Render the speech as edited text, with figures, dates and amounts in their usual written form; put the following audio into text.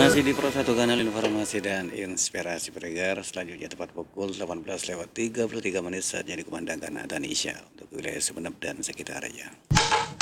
Masih di Pro 1 Kanal Informasi dan Inspirasi Pendengar. Selanjutnya tepat pukul 18:33 saatnya dikumandangkan adzan Isya untuk wilayah Sumeneb dan sekitarnya.